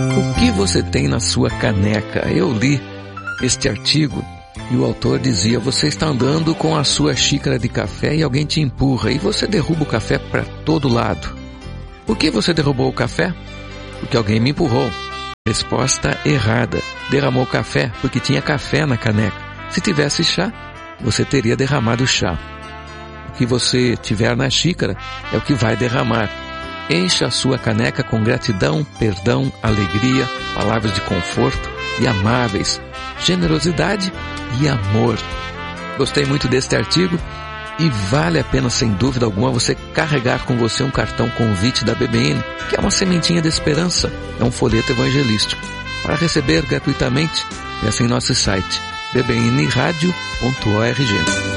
O que você tem na sua caneca? Eu li este artigo e o autor dizia: você está andando com a sua xícara de café e alguém te empurra e você derruba o café para todo lado. Por que você derrubou o café? Porque alguém me empurrou. Resposta errada. Derramou café porque tinha café na caneca. Se tivesse chá, você teria derramado chá. O que você tiver na xícara é o que vai derramar. Encha a sua caneca com gratidão, perdão, alegria, palavras de conforto e amáveis, generosidade e amor. Gostei muito deste artigo e vale a pena, sem dúvida alguma, você carregar com você um cartão convite da BBN, que é uma sementinha de esperança, é um folheto evangelístico. Para receber gratuitamente, peça em nosso site bbnradio.org.